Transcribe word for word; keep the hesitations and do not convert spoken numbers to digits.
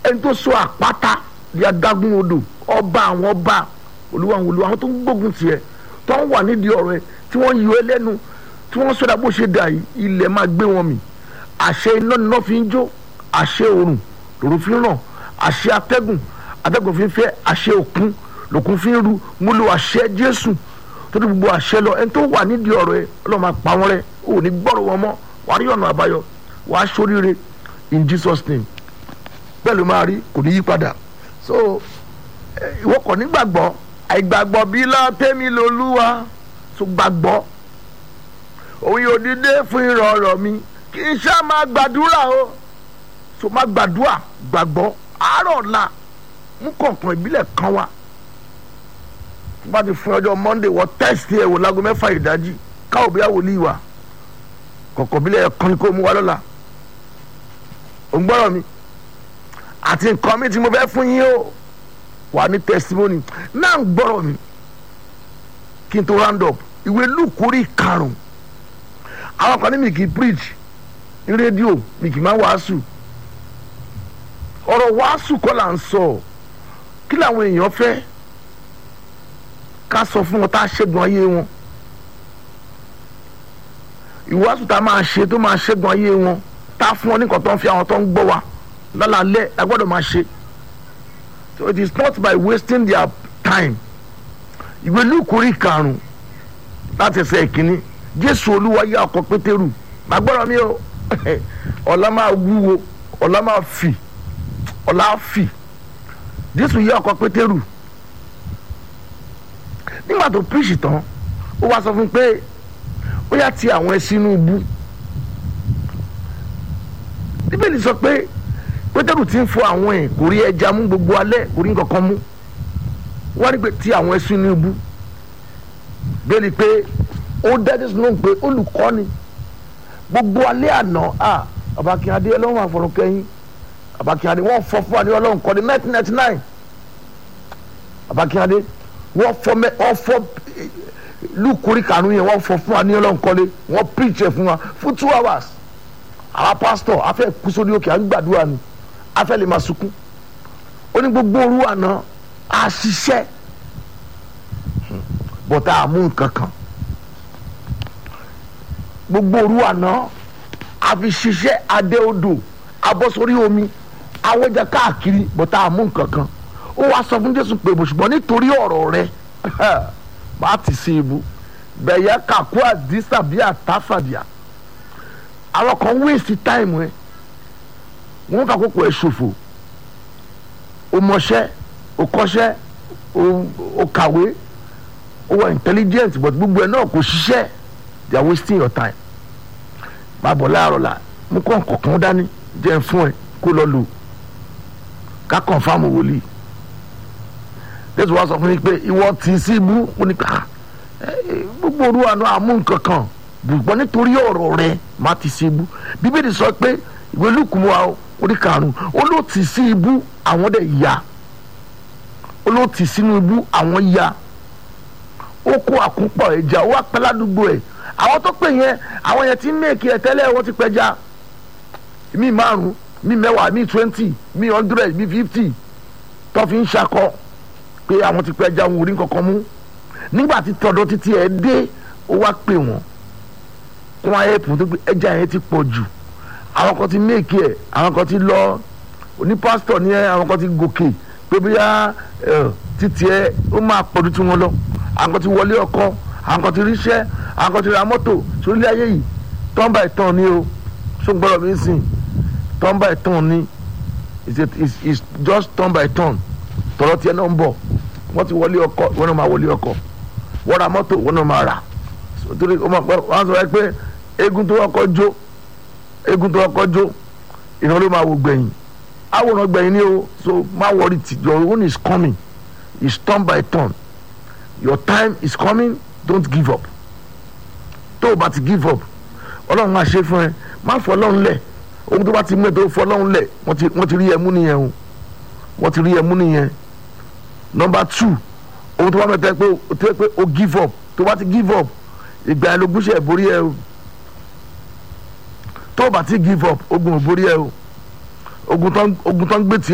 ẹni tó sọ àpáta di adágún odò, ọba àwọn ọba, olúwa àwọn olúwa, àwọn tó ń gbógun tiẹ̀ tó ń wà nídìí ọ̀rọ̀ ẹ tí wọ́n yọ ẹ lẹ́nu tí wọ́n sọdá bó ṣe dà yìí, ilẹ̀ máa gbé wọn mì. Àṣẹ iná níná fi ń jó, àṣẹ oòrùn lòrùn fi ń ràn, àṣẹ atẹ́gùn atẹ́gùn fi ń fẹ́, àṣẹ òkun lòkun fi ń ru. mo lo àṣẹ Jésù tó ní gbogbo àṣẹ lọ. ẹni tó wà nídìí ọ̀rọ̀ ẹ Ọlọ́run máa pa wọ́n rẹ́, ò ní gbọ́rọ̀ wọn mọ́, wàá rí ọ̀nà àbáyọ, wàá ṣoríire in Jesus name. bẹ́ẹ̀ ló máa rí, kò ní yí padà. so ìwọ kò ní gbàgbọ́, àìgbàgbọ́ bí látẹ́mi lolúwa. so gbàgbọ́, òun yóò dìde fún ìrọ̀rọ̀ mi, kì í ṣá máa gbàdúrà o. so máa gbàdúrà, gbàgbọ́. àárọ̀ ọ̀la mú kọ̀ọ̀kan ìbílẹ̀ kan wá. bá ti fún ọjọ́ Monday wọ tẹ́sítì ẹ̀ wò láago mẹ́fà ìdájí, káwọ́ bí àwọn olè wà kọ̀ọ̀kan ìbílẹ̀ kan ni kò mú wa lọ́la. ò ń gbọ́rọ̀ mi àti nǹkan mi tí mo fẹ́ fún yín o wà ní testimony náà ń gbọ́rọ̀ mi. kí n tó round up, ìwé Lúùkù orí karùn-ún. àwọn kan ní mi kì í preach ní rédíò, mi kì í máa wàásù. ọ̀rọ̀ wàásù kọ́ là ń sọ. kí làwọn èèyàn fẹ́ ká sọ fún wọn tá a ṣẹ́gun ayé wọn? ìwàásù tá a máa ṣe tó máa ṣẹ́gun ayé wọn, tá a fún wọn ní nǹkan tó ń fi àwọn tó ń gbọ́ wa lálàálẹ̀ la gbọ́dọ̀ máa ṣe. so it is not by wasting their time. ìwé Lúùkù orí karùn-ún láti ẹsẹ̀ ìkíní. Jésù Olúwa yá ọkọ̀ Pétérù, màá gbọ́dọ̀ mi o ọ̀la máa wúwo, ọ̀la máa fì, ọ̀la á fì. Jésù yá ọkọ̀ Pétérù. nígbà tó píríṣì tán, ó wá sọ fún un pé ó yá ti àwọn ẹṣin inú ibú. Bíbélì sọ pé Pétérù ti ń fọ àwọn ẹ̀, kò rí ẹja mú gbogbo alẹ́, kò rí nǹkan kan mú. wọ́n rí pé ti àwọn ẹṣin inú ibú. bẹ́ẹ̀ni pé ó dájú sínú pé olùkọ́ni gbogbo alẹ́ àná à Abakínyadé Ọlọ́run àfọ̀rọ̀kẹ́yìn Abakínyadé wọ́n fọ́ fún wa ní Ọlọ́run kọ́ni nineteen ninety nine. Abakínyadé wọ́n fọ́ mẹ́ wọ́n fọ́ Lúùkù orí karùn-ún yẹn wọ́n fọ́ fún wa ní Ọlọ́run kọ́ni, wọ́n preach ẹ̀ fún wa fún two hours. àwọn pásítọ̀ afẹ́ kú sórí òkè à ń gbàdúrà ni, afẹ́ lè máa sunkún. ó ní gbogbo òru àná a ṣiṣẹ́ bọ́tà àmú nǹkan kan. gbogbo òru àná a fi ṣiṣẹ́ adé odò, abọ́ sórí omi, awọ́jà káàkiri bọ́tà àmú nǹkan kan. ó wá sọ fún Jésù pé bó ṣùgbọ́n nítorí ọ̀rọ̀ rẹ má ti ṣe ibú bẹ̀yẹ kàkú àdìsá bí àtàfàdìà. àwọn kan wéèsì táìmù ẹ, wọ́n fà kókò ẹ ṣòfò. o mọṣẹ́, o kọ́ṣẹ́, o kàwé, o wà intelligent but gbogbo ẹ náà kò ṣiṣẹ́. they are wasting your time. máa bọ̀ láàárọ̀ la mú kọ́ nǹkan dání jẹ́ fún ẹ kó lọ lò ká confirm wòlíì. Jésù wá sọ fún mi pé ìwọ tì í sí ibú. mo ní ká gbogbo òru àná àmú nǹkan kan ṣùgbọ́n nítorí ọ̀rọ̀ rẹ má ti sí ibú. Bíbélì sọ pé ìwé Lúùkù wa orí karùn-ún ó ló tì sí ibú àwọn dẹ̀ ya, ó ló tì sínú ibú àwọn ya. ó kó àkúpọ̀ ẹja, ó wá pẹ́ ládùúgbò ẹ̀. àwọn tó pè yẹn àwọn yẹn ti ń mèkì ẹ̀ tẹ́lẹ̀, wọ́n ti pẹja mi márùn mi mẹ́wàá mi twenty mi hundred mi fifty tó fi ń ṣakọ pé àwọn ti pẹja wọn ò rí nǹkan kan mú. nígbà tí tọ̀dọ̀ títí ẹ̀ dé, ó wá pè wọ́n kó wọ́n ayé pọ̀ tó pé ẹja yẹn ti pọ̀ jù. àwọn kan ti mèkì ẹ̀, àwọn kan ti lọ oní pásítọ̀ ní ẹ̀, àwọn kan ti gòkè pé bóyá títí ẹ̀ ó máa pọ̀ ju tí wọ́n lọ. àwọn kan ti wọlé ọkọ, àwọn kan ti ríṣẹ́, àwọn kan ti ra mọ́tò sórílẹ̀ ayé yìí. turn by turn ni o, ṣùgbọ́n mi sìn turn by turn ni, it's just turn by turn. tọ̀rọ̀ tiẹ̀ náà ń bọ̀, wọ́n ti wọlé ọkọ, wọ́n náà máa wọlé ọkọ, wọ́n ra mọ́tò, wọ́n náà máa rà. torí wọ́n sọ pé eégún tó ọkọ jó eégún tó ọkọ jó ìran ló máa wò gbẹ̀yìn, àwòrán gbẹ̀yìn ni o. so má worry, your own is coming, it's turn by turn. Your time is coming, don't give up. tó o bá ti give up, Ọlọ́run máa ṣe fún ẹ. má fọ Ọlọ́run lẹ̀, ohun tó bá ti mú ẹ tó fọ Ọlọ́run lẹ̀, wọ́n ti rí ẹ mú nìyẹn o, wọ́n ti rí ẹ mú nìyẹn. number two, ohun tó bá mẹ́ta pé tó pé o give up, tó bá ti give up ìgbà ẹ ló gúnṣẹ́ borí ẹ o. tó o bá ti give up ogun ò borí ẹ o. ogun tó ń gbé tiẹ̀.